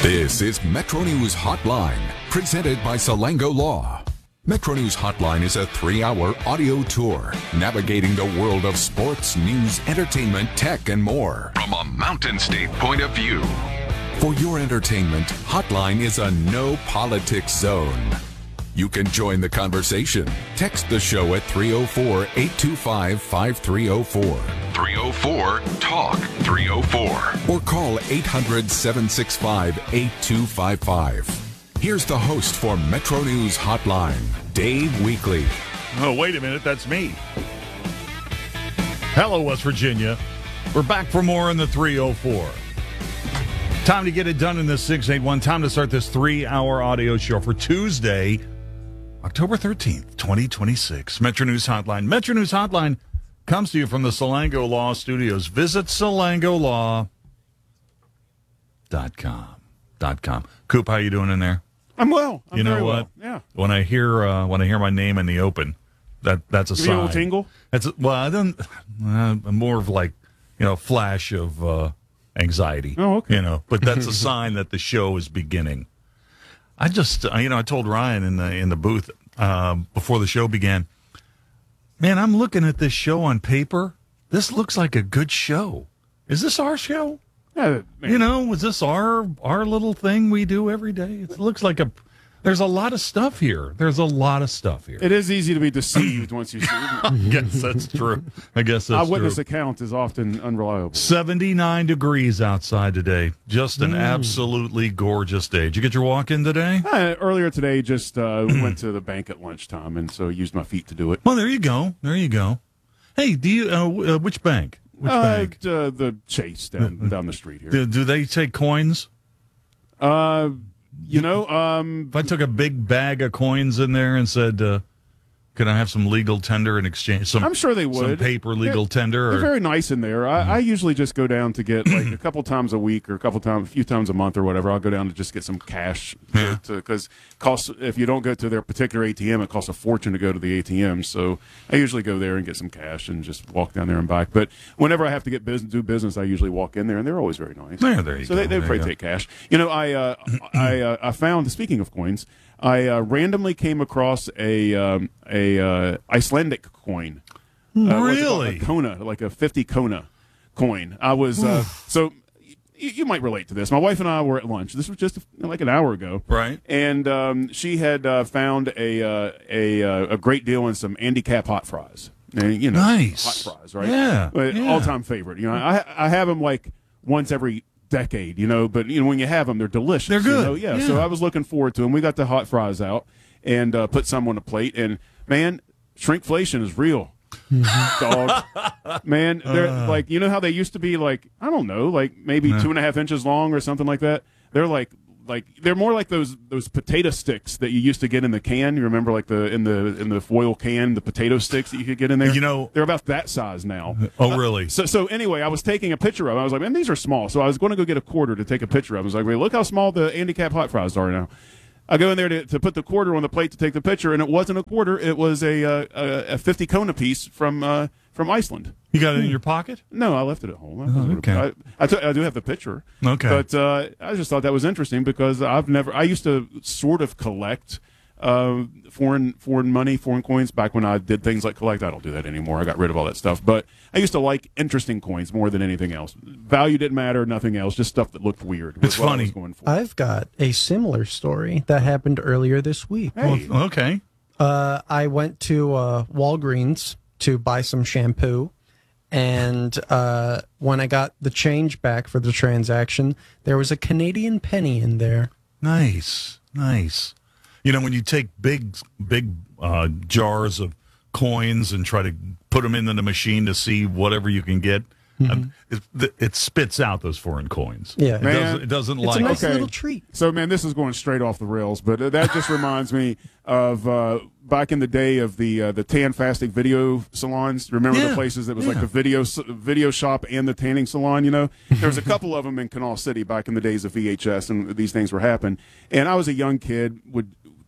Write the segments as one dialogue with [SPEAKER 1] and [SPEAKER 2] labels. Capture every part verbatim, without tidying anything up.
[SPEAKER 1] This is Metro News Hotline, presented by Salango Law. Metro News Hotline is a three-hour audio tour navigating the world of sports, news, entertainment, tech, and more from a Mountain State point of view. For your entertainment, Hotline is a no politics zone. You can join the conversation. Text the show at three oh four, eight two five, five three oh four. three oh four, talk three oh four. Or call eight hundred, seven six five, eight two five five. Here's the host for Metro News Hotline, Dave Weekley.
[SPEAKER 2] Oh, wait a minute. That's me. Hello, West Virginia. We're back for more in the three oh four. Time to get it done in this six eight one. Time to start this three-hour audio show for Tuesday, October thirteenth, twenty twenty-six. Metro News Hotline. Metro News Hotline comes to you from the Salango Law Studios. Visit salango law dot com. Dot com. Coop, how you doing in there?
[SPEAKER 3] I'm well. I'm
[SPEAKER 2] you know
[SPEAKER 3] very
[SPEAKER 2] what?
[SPEAKER 3] Well. Yeah.
[SPEAKER 2] When I hear uh, when I hear my name in the open, that that's a
[SPEAKER 3] Give
[SPEAKER 2] sign.
[SPEAKER 3] you a little tingle?
[SPEAKER 2] That's a, well, I don't. Uh, more of like you know, flash of uh, anxiety.
[SPEAKER 3] Oh, okay.
[SPEAKER 2] You know, but that's a sign that the show is beginning. I just, uh, you know, I told Ryan in the in the booth um, before the show began. Man, I'm looking at this show on paper. This looks like a good show. Is this our show?
[SPEAKER 3] Yeah,
[SPEAKER 2] You know, was this our our little thing we do every day? It looks like a. There's a lot of stuff here. There's a lot of stuff here.
[SPEAKER 3] it is easy to be deceived once you see it.
[SPEAKER 2] I guess that's true. I guess that's
[SPEAKER 3] Eyewitness
[SPEAKER 2] true.
[SPEAKER 3] account is often unreliable.
[SPEAKER 2] seventy-nine degrees outside today. Just an
[SPEAKER 3] Mm.
[SPEAKER 2] absolutely gorgeous day. Did you get your walk in today?
[SPEAKER 3] Uh, earlier today, just uh, went to the bank at lunchtime, and so used my feet to do it.
[SPEAKER 2] Well, there you go. There you go. Hey, do you? Uh, w- uh, which bank? Which
[SPEAKER 3] uh,
[SPEAKER 2] bank?
[SPEAKER 3] uh, the Chase down down the street here.
[SPEAKER 2] Do, do they take coins?
[SPEAKER 3] Uh, you know, um,
[SPEAKER 2] If I took a big bag of coins in there and said, uh, "Can I have some legal tender in exchange?" Some,
[SPEAKER 3] I'm sure they
[SPEAKER 2] some
[SPEAKER 3] would.
[SPEAKER 2] paper legal
[SPEAKER 3] They're-
[SPEAKER 2] tender.
[SPEAKER 3] They're
[SPEAKER 2] Or,
[SPEAKER 3] very nice in there. I, I usually just go down to get like a couple times a week or a couple times, a few times a month or whatever. I'll go down to just get some cash
[SPEAKER 2] Yeah.
[SPEAKER 3] because costs if you don't go to their particular A T M, it costs a fortune to go to the A T M. So I usually go there and get some cash and just walk down there and back. But whenever I have to get business, do business, I usually walk in there, and they're always very nice.
[SPEAKER 2] There, there you
[SPEAKER 3] so
[SPEAKER 2] go.
[SPEAKER 3] they they
[SPEAKER 2] There
[SPEAKER 3] probably
[SPEAKER 2] you go.
[SPEAKER 3] take cash. You know, I uh, I uh, I found speaking of coins. I uh, randomly came across a um, a uh, Icelandic coin. Uh, what's it called?
[SPEAKER 2] Really?
[SPEAKER 3] A Kona, like a fifty Kona coin. I was uh, so y- you might relate to this. My wife and I were at lunch. This was just like an hour ago,
[SPEAKER 2] Right.
[SPEAKER 3] And um, she had uh, found a uh, a uh, a great deal in some handicap hot fries. And, you know,
[SPEAKER 2] Nice.
[SPEAKER 3] hot fries, right?
[SPEAKER 2] Yeah,
[SPEAKER 3] But
[SPEAKER 2] yeah.
[SPEAKER 3] all time favorite. You know, I I have them like once every decade, you know, but you know when you have them, they're delicious.
[SPEAKER 2] They're good.
[SPEAKER 3] You know? yeah,
[SPEAKER 2] Yeah.
[SPEAKER 3] So I was looking forward to them. We got the hot fries out and uh, put some on a plate, and man, shrinkflation is real. Dog, man, they're
[SPEAKER 2] Uh.
[SPEAKER 3] like, you know how they used to be like, I don't know, like maybe two and a half inches long or something like that. They're like. Like they're more like those those potato sticks that you used to get in the can. You remember, like the in the in the foil can, the potato sticks that you could get in there.
[SPEAKER 2] You know-
[SPEAKER 3] they're about that size now.
[SPEAKER 2] Oh, really?
[SPEAKER 3] So, so anyway, I was taking a picture of them. I was like, man, these are small. So I was going to go get a quarter to take a picture of them. I was like, wait, look how small the handicap hot fries are now. I go in there to, to put the quarter on the plate to take the picture, and it wasn't a quarter. It was a uh, a, a fifty Kona piece from uh, from Iceland.
[SPEAKER 2] You got it in your pocket?
[SPEAKER 3] No, I left it at home. I,
[SPEAKER 2] Oh, okay.
[SPEAKER 3] I, I, t- I do have the picture.
[SPEAKER 2] Okay.
[SPEAKER 3] But uh, I just thought that was interesting because I've never. I used to sort of collect uh, foreign foreign money, foreign coins back when I did things like collect. I don't do that anymore. I got rid of all that stuff. But I used to like interesting coins more than anything else. Value didn't matter, nothing else. Just stuff that looked weird. was
[SPEAKER 2] It's
[SPEAKER 3] what I
[SPEAKER 2] funny.
[SPEAKER 3] was going for.
[SPEAKER 4] I've got a similar story that happened earlier this week.
[SPEAKER 3] Hey.
[SPEAKER 2] Well, okay.
[SPEAKER 4] Uh, I went to uh, Walgreens to buy some shampoo, and uh, when I got the change back for the transaction, there was a Canadian penny in there.
[SPEAKER 2] Nice, nice. You know, when you take big, big uh, jars of coins and try to put them into the machine to see whatever you can get, um, it, it spits out those foreign coins.
[SPEAKER 4] Yeah.
[SPEAKER 2] it
[SPEAKER 3] Man,
[SPEAKER 2] doesn't, it doesn't
[SPEAKER 4] It's
[SPEAKER 2] like
[SPEAKER 4] a nice
[SPEAKER 3] Okay.
[SPEAKER 4] little treat.
[SPEAKER 3] So, man, this is going straight off the rails, but uh, that just reminds me of uh, back in the day of the uh, the tan fasting video salons. Remember
[SPEAKER 2] Yeah,
[SPEAKER 3] the places that was
[SPEAKER 2] yeah.
[SPEAKER 3] like the video s- video shop and the tanning salon. You know, there was a couple of them in Canal City back in the days of V H S, and these things were happening. And I was a young kid, would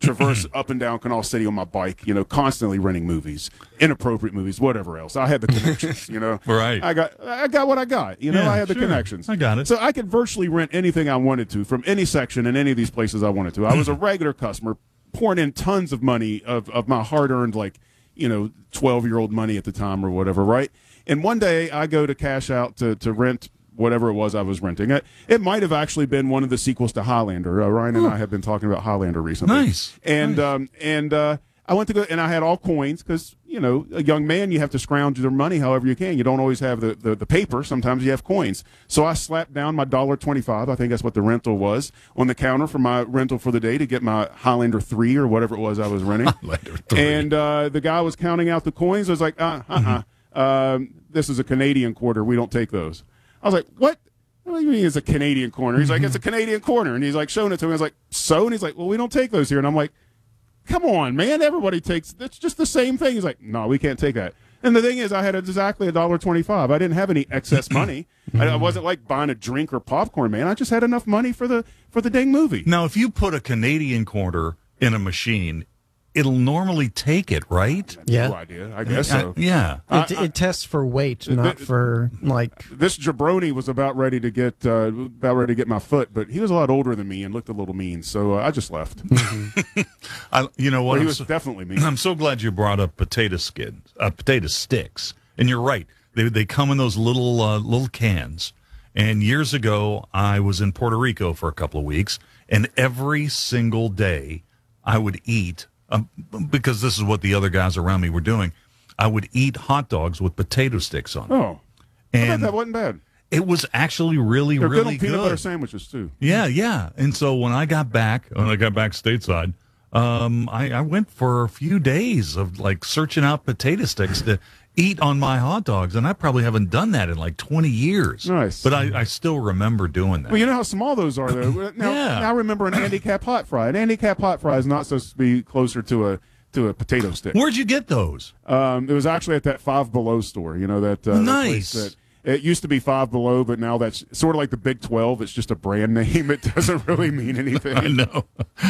[SPEAKER 3] traverse up and down Canal City on my bike, you know, constantly renting movies, inappropriate movies, whatever else. I had the connections, you know.
[SPEAKER 2] Right.
[SPEAKER 3] I got I got what I got, you know.
[SPEAKER 2] Yeah,
[SPEAKER 3] I had the
[SPEAKER 2] sure.
[SPEAKER 3] connections.
[SPEAKER 2] I got it.
[SPEAKER 3] So I could virtually rent anything I wanted to from any section in any of these places I wanted to. I was a regular customer, pouring in tons of money of, of my hard-earned, like, you know, twelve-year-old money at the time or whatever, right? And one day I go to cash out to, to rent whatever it was I was renting. It, it might have actually been one of the sequels to Highlander. Uh, Ryan and I have been talking about Highlander recently.
[SPEAKER 2] Nice.
[SPEAKER 3] And,
[SPEAKER 2] nice.
[SPEAKER 3] Um, and uh, I went to go, and I had all coins because, you know, a young man, you have to scrounge their money however you can. You don't always have the, the, the paper. Sometimes you have coins. So I slapped down my one dollar twenty-five, I think that's what the rental was, on the counter for my rental for the day to get my Highlander three or whatever it was I was renting.
[SPEAKER 2] Highlander three.
[SPEAKER 3] And uh, the guy was counting out the coins. I was like, uh, uh-uh. Mm-hmm. Um, this is a Canadian quarter. We don't take those. I was like, what? What do you mean it's a Canadian corner? He's like, it's a Canadian corner. And he's like showing it to me. I was like, so? And he's like, well, we don't take those here. And I'm like, come on, man. Everybody takes, that's just the same thing. He's like, no, we can't take that. And the thing is, I had exactly one dollar twenty-five. I didn't have any excess money. I, I wasn't like buying a drink or popcorn, man. I just had enough money for the for the dang movie.
[SPEAKER 2] Now, if you put a Canadian quarter in a machine, it'll normally take it, right?
[SPEAKER 4] Yeah.
[SPEAKER 3] No idea. I guess so.
[SPEAKER 2] Uh, yeah.
[SPEAKER 4] It, it tests for weight, not
[SPEAKER 3] th-
[SPEAKER 4] for like.
[SPEAKER 3] This jabroni was about ready to get uh, about ready to get my foot, but he was a lot older than me and looked a little mean, so uh, I just left.
[SPEAKER 2] I, you know what?
[SPEAKER 3] Well, he
[SPEAKER 2] I'm
[SPEAKER 3] was
[SPEAKER 2] so,
[SPEAKER 3] definitely mean.
[SPEAKER 2] I'm so glad you brought up potato skins, uh, potato sticks, and you're right. They they come in those little uh, little cans. And years ago, I was in Puerto Rico for a couple of weeks, and every single day, I would eat. Um, because this is what the other guys around me were doing, I would eat hot dogs with potato sticks on them.
[SPEAKER 3] Oh, I bet
[SPEAKER 2] And
[SPEAKER 3] that wasn't bad.
[SPEAKER 2] it was actually really,
[SPEAKER 3] They're good
[SPEAKER 2] really
[SPEAKER 3] on peanut
[SPEAKER 2] good.
[SPEAKER 3] butter sandwiches too.
[SPEAKER 2] Yeah, yeah. And so when I got back, when I got back stateside, um, I, I went for a few days of like searching out potato sticks to eat on my hot dogs, and I probably haven't done that in like twenty years.
[SPEAKER 3] Nice.
[SPEAKER 2] But I, I still remember doing that.
[SPEAKER 3] Well, you know how small those are, though. Now,
[SPEAKER 2] Yeah.
[SPEAKER 3] now I remember an handicap hot fry. An handicap hot fry is not supposed to be closer to a to a potato stick.
[SPEAKER 2] Where'd you get those?
[SPEAKER 3] Um, it was actually at that Five Below store. You know that. Uh, that
[SPEAKER 2] Nice.
[SPEAKER 3] place that, it used to be Five Below, but now that's sort of like the Big twelve. It's just a brand name. It doesn't really mean anything.
[SPEAKER 2] I know.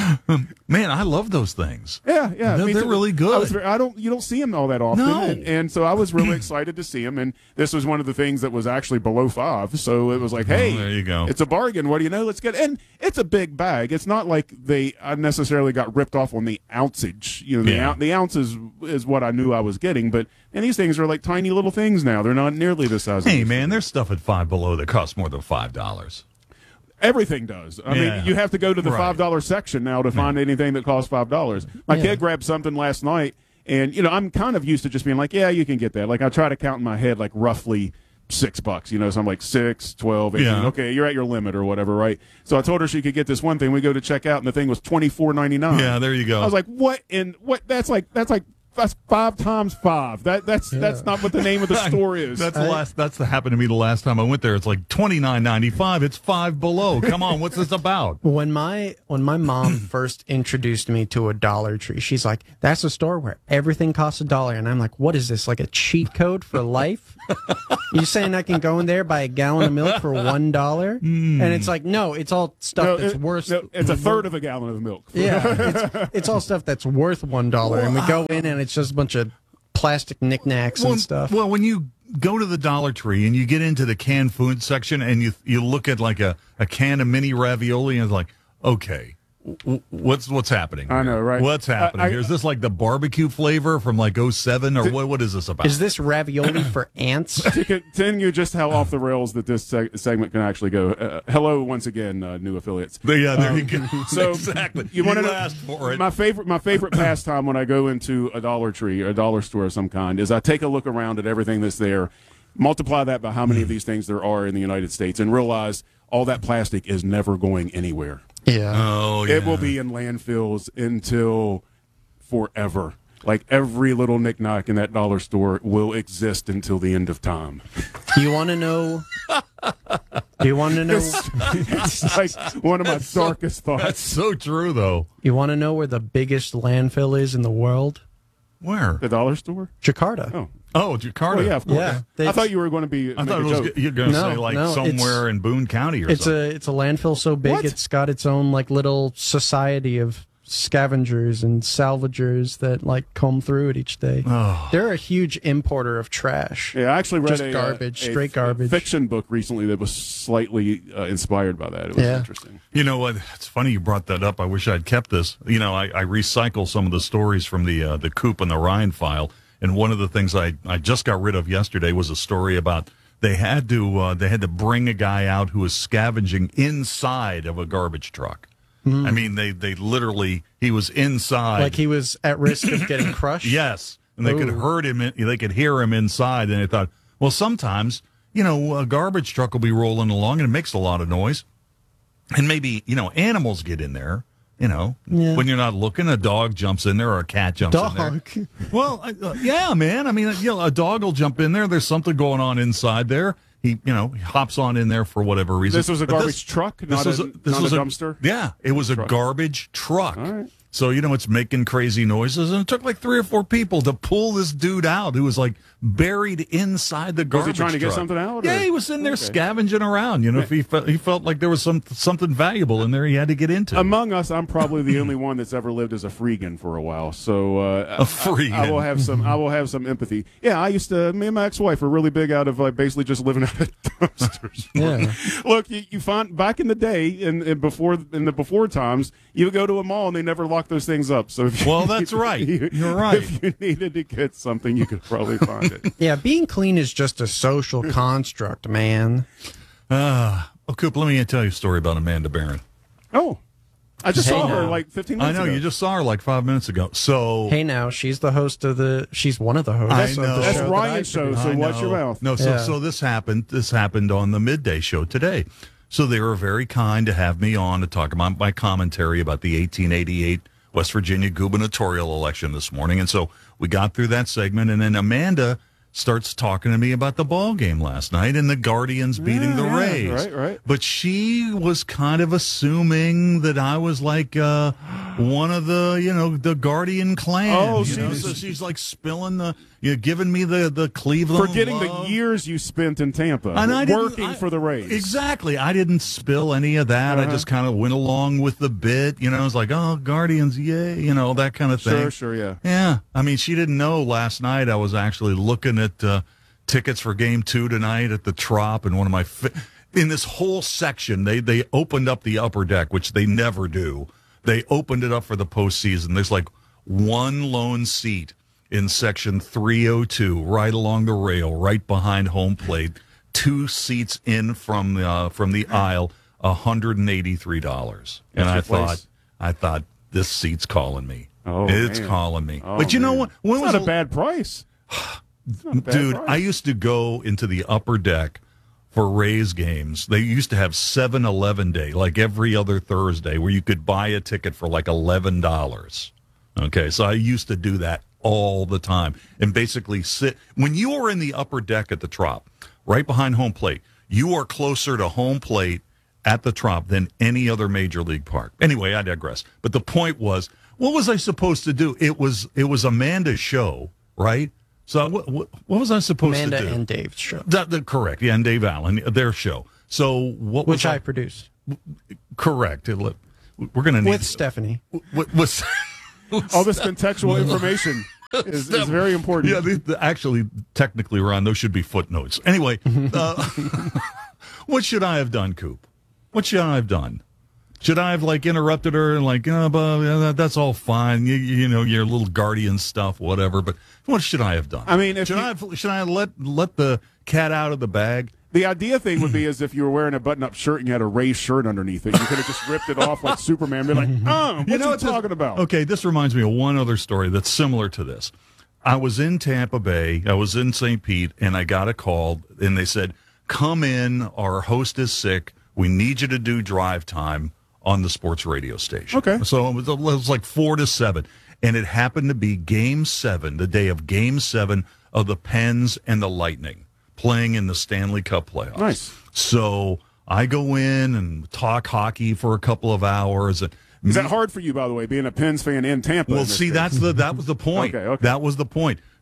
[SPEAKER 2] Man, I love those things.
[SPEAKER 3] Yeah, yeah,
[SPEAKER 2] They're-
[SPEAKER 3] me
[SPEAKER 2] they're
[SPEAKER 3] too.
[SPEAKER 2] really good.
[SPEAKER 3] I, was, very- I don't, you don't see them all that often,
[SPEAKER 2] No.
[SPEAKER 3] and, and so I was really excited to see them. And this was one of the things that was actually below five, so it was like, hey,
[SPEAKER 2] there you go.
[SPEAKER 3] it's a bargain. What do you know? Let's get. And it's a big bag. It's not like they I necessarily got ripped off on the ounceage. You know, the,
[SPEAKER 2] Yeah.
[SPEAKER 3] ou- the ounces is what I knew I was getting, but and these things are like tiny little things now. They're not nearly the size.
[SPEAKER 2] Hey,
[SPEAKER 3] of
[SPEAKER 2] man, there's stuff at Five Below that costs more than five dollars.
[SPEAKER 3] Everything does. I
[SPEAKER 2] Yeah.
[SPEAKER 3] mean, you have to go to the
[SPEAKER 2] Right.
[SPEAKER 3] five dollar section now to find anything that costs five dollars. My
[SPEAKER 4] Yeah.
[SPEAKER 3] kid grabbed something last night, and you know, I'm kind of used to just being like, yeah, you can get that. Like I try to count in my head like roughly six bucks. You know, so I'm like six, twelve, eighteen.
[SPEAKER 2] Yeah.
[SPEAKER 3] Okay, you're at your limit or whatever, right? So I told her she could get this one thing. We go to check out, and the thing was twenty four ninety nine.
[SPEAKER 2] Yeah, there you go.
[SPEAKER 3] I was like, what? In what? That's like that's like that's five times five. That that's that's not what the name of the store is.
[SPEAKER 2] That's the last. That's the happened to me the last time I went there. It's like twenty nine ninety five. It's Five Below. Come on, what's this about?
[SPEAKER 4] When my when my mom first introduced me to a Dollar Tree, she's like, "That's a store where everything costs a dollar," and I'm like, "What is this? Like a cheat code for life? You saying I can go in there buy a gallon of milk for one dollar?" And it's like, no, it's all stuff
[SPEAKER 3] No,
[SPEAKER 4] that's
[SPEAKER 3] it-
[SPEAKER 4] worth.
[SPEAKER 3] no, it's a third of a gallon of milk.
[SPEAKER 4] Yeah, it's, it's all stuff that's worth one dollar, and we go in and it's just a bunch of plastic knickknacks
[SPEAKER 2] Well,
[SPEAKER 4] and stuff.
[SPEAKER 2] well, when you go to the Dollar Tree and you get into the canned food section and you you look at like a, a can of mini ravioli and it's like, okay, w- what's what's happening?
[SPEAKER 3] I
[SPEAKER 2] here?
[SPEAKER 3] know, right?
[SPEAKER 2] What's happening
[SPEAKER 3] I- I-
[SPEAKER 2] here? Is this like the barbecue flavor from like oh seven or what? What is this about?
[SPEAKER 4] Is this ravioli for ants?
[SPEAKER 3] To continue just how off the rails that this seg- segment can actually go. Uh, hello once again, uh, new affiliates.
[SPEAKER 2] There- yeah, there you go.
[SPEAKER 3] So
[SPEAKER 2] exactly.
[SPEAKER 3] You, want to know
[SPEAKER 2] asked for it.
[SPEAKER 3] My favorite, my favorite pastime when I go into a Dollar Tree or a dollar store of some kind is I take a look around at everything that's there, multiply that by how many of these things there are in the United States, and realize all that plastic is never going anywhere.
[SPEAKER 4] Yeah.
[SPEAKER 2] oh, yeah.
[SPEAKER 3] It will be in landfills until forever. Like every little knickknack in that dollar store will exist until the end of time.
[SPEAKER 4] You want to know? Do you want to know?
[SPEAKER 3] It's like one of my darkest thoughts.
[SPEAKER 2] That's so true, though.
[SPEAKER 4] You want to know where the biggest landfill is in the world?
[SPEAKER 2] Where?
[SPEAKER 3] The dollar store?
[SPEAKER 4] Jakarta.
[SPEAKER 3] Oh.
[SPEAKER 2] Oh, Jakarta.
[SPEAKER 3] Well, yeah, of course.
[SPEAKER 4] Yeah, they-
[SPEAKER 3] I thought you were going to be.
[SPEAKER 2] I
[SPEAKER 3] make
[SPEAKER 2] thought
[SPEAKER 3] a
[SPEAKER 2] it was
[SPEAKER 3] joke.
[SPEAKER 2] you were going to
[SPEAKER 4] No,
[SPEAKER 2] say like
[SPEAKER 4] no,
[SPEAKER 2] somewhere in Boone County or
[SPEAKER 4] It's
[SPEAKER 2] something.
[SPEAKER 4] a it's a landfill so big
[SPEAKER 3] What?
[SPEAKER 4] it's got its own like little society of scavengers and salvagers that like comb through it each day.
[SPEAKER 2] Oh.
[SPEAKER 4] They're a huge importer of trash.
[SPEAKER 3] Yeah, I actually read
[SPEAKER 4] Just
[SPEAKER 3] a,
[SPEAKER 4] garbage,
[SPEAKER 3] uh, a
[SPEAKER 4] straight
[SPEAKER 3] f-
[SPEAKER 4] garbage.
[SPEAKER 3] fiction book recently that was slightly uh, inspired by that. It was
[SPEAKER 4] Yeah.
[SPEAKER 3] interesting.
[SPEAKER 2] You know what? It's funny you brought that up. I wish I'd kept this. You know, I, I recycle some of the stories from the uh, the Coop and the Ryan file, and one of the things I, I just got rid of yesterday was a story about they had to uh, they had to bring a guy out who was scavenging inside of a garbage truck.
[SPEAKER 4] Mm.
[SPEAKER 2] I mean, they they literally he was inside,
[SPEAKER 4] Like he was at risk of getting crushed.
[SPEAKER 2] yes, and they could
[SPEAKER 4] Ooh.
[SPEAKER 2] heard him. In, they could hear him inside, and they thought, well, sometimes you know a garbage truck will be rolling along and it makes a lot of noise. And maybe, you know, animals get in there, you know,
[SPEAKER 4] Yeah.
[SPEAKER 2] when you're not looking, a dog jumps in there or a cat jumps in
[SPEAKER 4] Dog.
[SPEAKER 2] there. Well, I- uh, yeah, man. I mean, you know, a dog will jump in there. There's something going on inside there. He, you know, he hops on in there for whatever reason.
[SPEAKER 3] This was a
[SPEAKER 2] But
[SPEAKER 3] garbage
[SPEAKER 2] this-
[SPEAKER 3] truck,
[SPEAKER 2] this
[SPEAKER 3] not,
[SPEAKER 2] was
[SPEAKER 3] a,
[SPEAKER 2] this
[SPEAKER 3] not
[SPEAKER 2] was
[SPEAKER 3] a dumpster?
[SPEAKER 2] Yeah, it was a
[SPEAKER 3] Truck.
[SPEAKER 2] garbage truck.
[SPEAKER 3] All right.
[SPEAKER 2] So, you know, it's making crazy noises. And it took like three or four people to pull this dude out who was like buried inside the
[SPEAKER 3] Was
[SPEAKER 2] garbage
[SPEAKER 3] he trying to get
[SPEAKER 2] truck.
[SPEAKER 3] something out,
[SPEAKER 2] Yeah,
[SPEAKER 3] or-
[SPEAKER 2] he was in there
[SPEAKER 3] Okay.
[SPEAKER 2] scavenging around. You know, if he felt, he felt like there was some something valuable in there he had to get into.
[SPEAKER 3] Among us, I'm probably the only one that's ever lived as a freegan for a while. So uh,
[SPEAKER 2] A freegan.
[SPEAKER 3] I, I will have some. I will have some empathy. Yeah, I used to. Me and my ex-wife were really big out of like basically just living out of dumpsters.
[SPEAKER 4] Yeah.
[SPEAKER 3] Look, you, you find back in the day, in, in before in the before times, you would go to a mall and they never locked those things up. So if you,
[SPEAKER 2] Well, that's right.
[SPEAKER 3] you-
[SPEAKER 2] You're right.
[SPEAKER 3] If you needed to get something, you could probably find it.
[SPEAKER 4] Yeah, being clean is just a social construct, man.
[SPEAKER 2] Uh, oh, Coop, let me tell you a story about Amanda Barron.
[SPEAKER 3] Oh, I just
[SPEAKER 4] Hey,
[SPEAKER 3] saw her
[SPEAKER 4] now.
[SPEAKER 3] like fifteen
[SPEAKER 2] I
[SPEAKER 3] minutes
[SPEAKER 2] know,
[SPEAKER 3] ago.
[SPEAKER 2] you just saw her like five minutes ago. So,
[SPEAKER 4] Hey, now she's the host of the. She's one of the hosts.
[SPEAKER 2] I
[SPEAKER 4] of
[SPEAKER 2] know.
[SPEAKER 4] the
[SPEAKER 3] That's
[SPEAKER 4] show that
[SPEAKER 3] Ryan's
[SPEAKER 4] I
[SPEAKER 3] show,
[SPEAKER 4] produce.
[SPEAKER 3] so
[SPEAKER 2] I
[SPEAKER 3] watch your
[SPEAKER 2] know.
[SPEAKER 3] mouth.
[SPEAKER 2] No, so
[SPEAKER 4] Yeah.
[SPEAKER 2] so this happened. This happened on the midday show today. So they were very kind to have me on to talk about my commentary about the eighteen eighty-eight West Virginia gubernatorial election this morning. And so we got through that segment, and then Amanda starts talking to me about the ball game last night and the Guardians beating the
[SPEAKER 3] yeah,
[SPEAKER 2] Rays.
[SPEAKER 3] right, right.
[SPEAKER 2] But she was kind of assuming that I was like uh, one of the, you know, the Guardian clan.
[SPEAKER 3] Oh,
[SPEAKER 2] you
[SPEAKER 3] she
[SPEAKER 2] know?
[SPEAKER 3] was-
[SPEAKER 2] So she's like spilling the, you know, giving me the the Cleveland
[SPEAKER 3] Forgetting
[SPEAKER 2] love.
[SPEAKER 3] the years you spent in Tampa
[SPEAKER 2] And I didn't-
[SPEAKER 3] working
[SPEAKER 2] I-
[SPEAKER 3] for the Rays.
[SPEAKER 2] Exactly. I didn't spill any of that. I
[SPEAKER 3] Uh-huh.
[SPEAKER 2] just kind of went along with the bit. You know, I was like, oh, Guardians, yay, you know, that kind of thing.
[SPEAKER 3] Sure, sure, yeah.
[SPEAKER 2] Yeah. I mean, she didn't know last night I was actually looking at uh, tickets for game two tonight at the Trop, and one of my fi- in this whole section, they they opened up the upper deck, which they never do. They opened it up for the postseason. There's like one lone seat in section three oh two, right along the rail, right behind home plate. Two seats in from the uh, from the aisle, one hundred eighty-three dollars. And I
[SPEAKER 3] That's your
[SPEAKER 2] thought,
[SPEAKER 3] place.
[SPEAKER 2] I thought this seat's calling me.
[SPEAKER 3] Oh,
[SPEAKER 2] it's
[SPEAKER 3] man.
[SPEAKER 2] calling me.
[SPEAKER 3] Oh,
[SPEAKER 2] but you know
[SPEAKER 3] man.
[SPEAKER 2] what? When
[SPEAKER 3] It's
[SPEAKER 2] was
[SPEAKER 3] not
[SPEAKER 2] the-
[SPEAKER 3] a bad price. It's not a bad
[SPEAKER 2] Dude,
[SPEAKER 3] price.
[SPEAKER 2] I used to go into the upper deck for Rays games. They used to have seven eleven day, like every other Thursday, where you could buy a ticket for like eleven dollars. Okay, so I used to do that all the time and basically sit. When you are in the upper deck at the Trop, right behind home plate, you are closer to home plate at the Trop than any other major league park. Anyway, I digress. But the point was, what was I supposed to do? It was it was Amanda's show, right? So what, what, what was I supposed
[SPEAKER 4] Amanda
[SPEAKER 2] to do?
[SPEAKER 4] and Dave's show,
[SPEAKER 2] That, that- correct. Yeah, and Dave Allen, their show. So what was
[SPEAKER 4] which I produce
[SPEAKER 2] correct? It- look, We're going to need
[SPEAKER 4] with Stephanie.
[SPEAKER 2] What, what's,
[SPEAKER 3] All this contextual information is, is very important.
[SPEAKER 2] yeah, the, the, actually, technically, Ron, those should be footnotes. Anyway, uh, what should I have done, Coop? What should I have done? Should I have like interrupted her and like, oh, but yeah, that, that's all fine, you, you know, your little guardian stuff, whatever. But what should I have done?
[SPEAKER 3] I mean, if
[SPEAKER 2] should
[SPEAKER 3] you-
[SPEAKER 2] I have, should I let let the cat out of the bag?
[SPEAKER 3] The idea thing would be as if you were wearing a button-up shirt and you had a Rays shirt underneath it. You could have just ripped it off like Superman. Be like, oh, what you,
[SPEAKER 2] what this-
[SPEAKER 3] talking about?
[SPEAKER 2] Okay, this reminds me of one other story that's similar to this. I was in Tampa Bay, I was in Saint Pete, and I got a call, and they said, come in, our host is sick, we need you to do drive time on the sports radio station.
[SPEAKER 3] Okay.
[SPEAKER 2] So it was, it was like four to seven, and it happened to be game seven, the day of game seven of the Pens and the Lightning, playing in the Stanley Cup playoffs.
[SPEAKER 3] Nice.
[SPEAKER 2] So I go in and talk hockey for a couple of hours, and
[SPEAKER 3] Is that hard for you, by the way, being a Pens fan in Tampa?
[SPEAKER 2] well,
[SPEAKER 3] in this
[SPEAKER 2] see,
[SPEAKER 3] case?
[SPEAKER 2] that's the that was the point.
[SPEAKER 3] Okay, okay.
[SPEAKER 2] That was the point.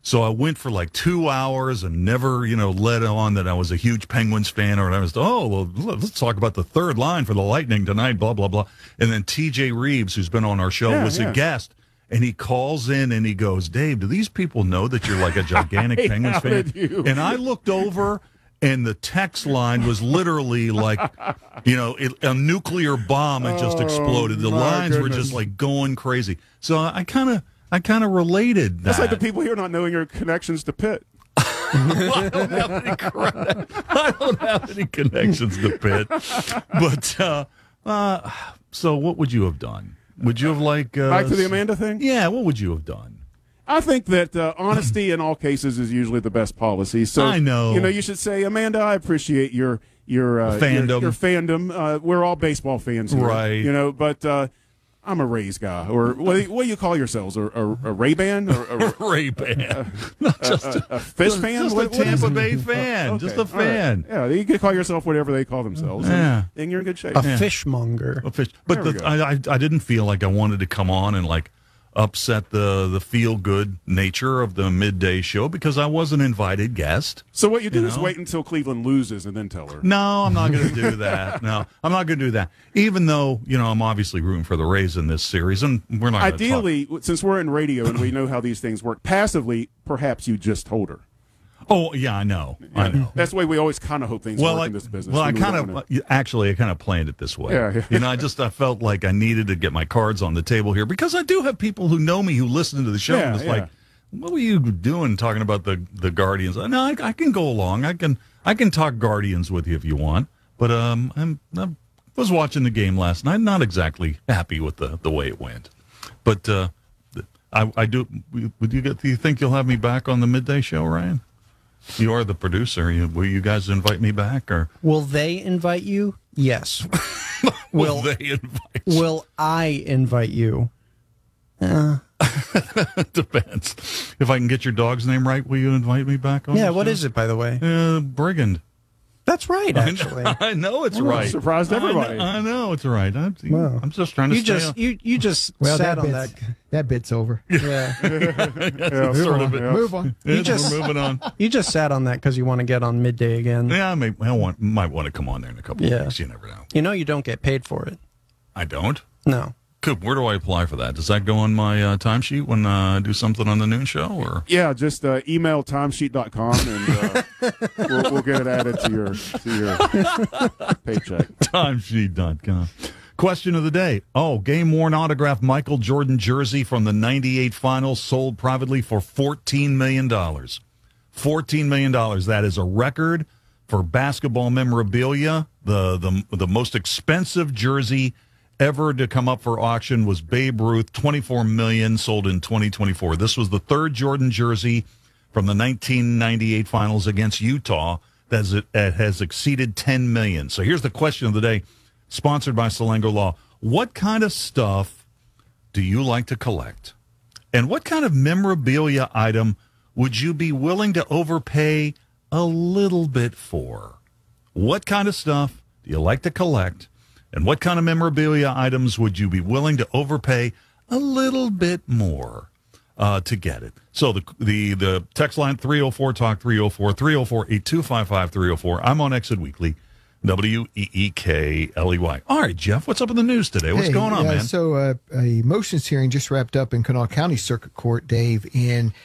[SPEAKER 2] So I went for like two hours and never, you know, let on that I was a huge Penguins fan or I was, oh, well, let's talk about the third line for the Lightning tonight, blah, blah, blah. And then T J Reeves, who's been on our show,
[SPEAKER 3] Yeah,
[SPEAKER 2] was
[SPEAKER 3] yeah.
[SPEAKER 2] a guest. And he calls in and he goes, Dave, do these people know that you're like a gigantic
[SPEAKER 3] Hey,
[SPEAKER 2] Penguins
[SPEAKER 3] how
[SPEAKER 2] fan?
[SPEAKER 3] did you?
[SPEAKER 2] And I looked over and the text line was literally like, you know, it, a nuclear bomb had just
[SPEAKER 3] Oh,
[SPEAKER 2] exploded. The
[SPEAKER 3] my
[SPEAKER 2] lines were
[SPEAKER 3] goodness.
[SPEAKER 2] just like going crazy. So I kind of, I kind of related that.
[SPEAKER 3] That's like the people here not knowing your connections to Pitt.
[SPEAKER 2] Well, I don't have any credit. I don't have any connections to Pitt. But uh, uh, so, what would you have done? Would you have like uh,
[SPEAKER 3] Back to the Amanda thing?
[SPEAKER 2] Yeah, what would you have done?
[SPEAKER 3] I think that uh, honesty in all cases is usually the best policy. So
[SPEAKER 2] I know.
[SPEAKER 3] You know, you should say, Amanda, I appreciate your your uh,
[SPEAKER 2] Fandom.
[SPEAKER 3] Your, your fandom. Uh, we're all baseball fans, here,
[SPEAKER 2] Right.
[SPEAKER 3] You know, but uh, I'm a Rays guy, or what do you, what do you call yourselves? A, a, a Ray ban, or a,
[SPEAKER 2] Ray fan, not just
[SPEAKER 3] a, a fish fan?
[SPEAKER 2] just
[SPEAKER 3] What-
[SPEAKER 2] a
[SPEAKER 3] what is
[SPEAKER 2] Tampa
[SPEAKER 3] it?
[SPEAKER 2] Bay fan,
[SPEAKER 3] Okay,
[SPEAKER 2] just a
[SPEAKER 3] all right.
[SPEAKER 2] fan.
[SPEAKER 3] Yeah, you can call yourself whatever they call themselves.
[SPEAKER 2] Yeah.
[SPEAKER 3] and, and you're in good shape.
[SPEAKER 4] A fishmonger.
[SPEAKER 2] A fish. But
[SPEAKER 3] There we
[SPEAKER 2] the,
[SPEAKER 3] go.
[SPEAKER 2] I, I, I didn't feel like I wanted to come on and like upset the the feel good nature of the midday show because I was an invited guest.
[SPEAKER 3] So what you do
[SPEAKER 2] You
[SPEAKER 3] is
[SPEAKER 2] know?
[SPEAKER 3] wait until Cleveland loses and then tell her.
[SPEAKER 2] No, I'm not going to do that. No, I'm not going to do that. Even though, you know, I'm obviously rooting for the Rays in this series, and we're not gonna
[SPEAKER 3] Ideally, since we're in radio and we know how these things work, passively, perhaps you just told her.
[SPEAKER 2] talk. Oh, yeah, I know. I know.
[SPEAKER 3] That's the way we always kind of hope things
[SPEAKER 2] Well,
[SPEAKER 3] work
[SPEAKER 2] I,
[SPEAKER 3] in this business.
[SPEAKER 2] well, I
[SPEAKER 3] We
[SPEAKER 2] kind
[SPEAKER 3] don't
[SPEAKER 2] of
[SPEAKER 3] wanna-
[SPEAKER 2] actually, I kind of planned it this way.
[SPEAKER 3] Yeah, yeah.
[SPEAKER 2] You know, I just I felt like I needed to get my cards on the table here because I do have people who know me who listen to the show,
[SPEAKER 3] Yeah,
[SPEAKER 2] and it's
[SPEAKER 3] yeah.
[SPEAKER 2] like, what were you doing talking about the the Guardians? No, I, I can go along. I can I can talk Guardians with you if you want, but um, I'm I was watching the game last night, not exactly happy with the the way it went, but uh, I I do. Would you get? Do you think you'll have me back on the midday show, Ryan? You are the producer. You, will you guys invite me back, or
[SPEAKER 4] Will they invite you? Yes.
[SPEAKER 2] will
[SPEAKER 4] Will
[SPEAKER 2] they invite? you?
[SPEAKER 4] Will I invite you?
[SPEAKER 2] It depends. If I can get your dog's name right, will you invite me back on?
[SPEAKER 4] Yeah,
[SPEAKER 2] the
[SPEAKER 4] what
[SPEAKER 2] show?
[SPEAKER 4] is it, by the way?
[SPEAKER 2] Uh, Brigand.
[SPEAKER 4] That's right, actually.
[SPEAKER 2] I know it's
[SPEAKER 3] Oh,
[SPEAKER 2] right.
[SPEAKER 3] surprised everybody.
[SPEAKER 2] I know, I know it's right. I'm,
[SPEAKER 4] Wow.
[SPEAKER 2] I'm just trying to
[SPEAKER 4] You
[SPEAKER 2] stay
[SPEAKER 4] just
[SPEAKER 2] on-
[SPEAKER 4] you you just
[SPEAKER 5] Well,
[SPEAKER 4] sat
[SPEAKER 5] that
[SPEAKER 4] on
[SPEAKER 5] bit's,
[SPEAKER 4] that.
[SPEAKER 5] that bit's over.
[SPEAKER 4] Yeah.
[SPEAKER 3] Yeah,
[SPEAKER 2] sort of
[SPEAKER 3] yeah.
[SPEAKER 2] it.
[SPEAKER 5] Move on.
[SPEAKER 2] Yeah,
[SPEAKER 4] You just-
[SPEAKER 2] we're moving on.
[SPEAKER 4] You just sat on that because you want to get on midday again.
[SPEAKER 2] Yeah, I, may, I want, might want to come on there in a couple
[SPEAKER 4] Yeah.
[SPEAKER 2] of weeks. You never know.
[SPEAKER 4] You know you don't get paid for it.
[SPEAKER 2] I don't.
[SPEAKER 4] No.
[SPEAKER 2] Good. Where do I apply for that? Does that go on my uh, timesheet when uh, I do something on the noon show, or?
[SPEAKER 3] Yeah, just uh, email timesheet dot com and uh, we'll, we'll get it added to your to your paycheck.
[SPEAKER 2] timesheet dot com. Question of the day. Oh, game worn autographed Michael Jordan jersey from the ninety-eight finals sold privately for fourteen million dollars. fourteen million dollars. That is a record for basketball memorabilia. The, the, the most expensive jersey ever to come up for auction was Babe Ruth, twenty-four million dollars, sold in twenty twenty-four. This was the third Jordan jersey from the nineteen ninety-eight finals against Utah that has exceeded ten million dollars. So here's the question of the day, sponsored by Salengo Law. What kind of stuff do you like to collect? And what kind of memorabilia item would you be willing to overpay a little bit for? What kind of stuff do you like to collect? And what kind of memorabilia items would you be willing to overpay a little bit more uh, to get it? So the the the text line three oh four talk three oh four, three oh four, eight two five five, three oh four. I'm on Exit Weekly, W E E K L E Y. All right, Jeff, what's up in the news today? What's
[SPEAKER 5] Hey,
[SPEAKER 2] going on,
[SPEAKER 5] uh,
[SPEAKER 2] man?
[SPEAKER 5] So uh, a motions hearing just wrapped up in Kanawha County Circuit Court, Dave, and